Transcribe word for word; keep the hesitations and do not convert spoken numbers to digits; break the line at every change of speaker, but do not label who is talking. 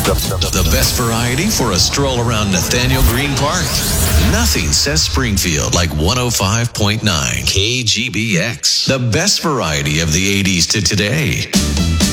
The best variety for a stroll around Nathaniel Green Park. Nothing says Springfield like one oh five point nine K G B X. The best variety of the eighties to today.